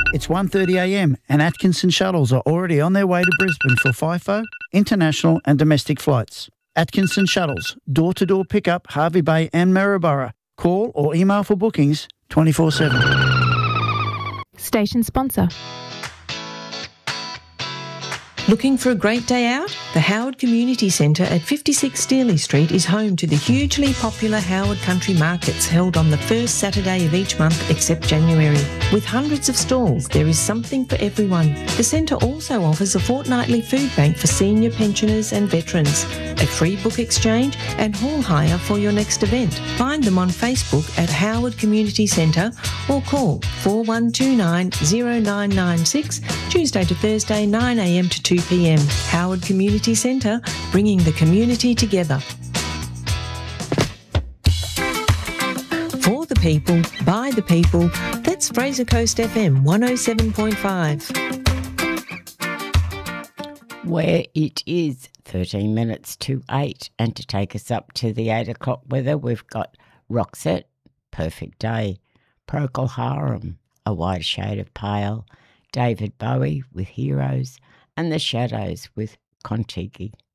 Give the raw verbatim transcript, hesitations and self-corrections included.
It's one thirty a m and Atkinson shuttles are already on their way to Brisbane for FIFO, international and domestic flights. Atkinson shuttles, door-to-door pickup, Hervey Bay and Maryborough. Call or email for bookings twenty-four seven. Station sponsor. Looking for a great day out? The Howard Community Centre at fifty-six Steeley Street is home to the hugely popular Howard Country Markets held on the first Saturday of each month except January. With hundreds of stalls, there is something for everyone. The centre also offers a fortnightly food bank for senior pensioners and veterans, a free book exchange and hall hire for your next event. Find them on Facebook at Howard Community Centre or call four one two nine zero nine nine six, Tuesday to Thursday nine a m to two p m. Howard Community Centre, bringing the community together. For the people, by the people, that's Fraser Coast F M one oh seven point five. Where it is thirteen minutes to eight, and to take us up to the eight o'clock weather, we've got Roxette, Perfect Day, Procol Harum, A White Shade of Pale, David Bowie with Heroes, and The Shadows with Kontiki.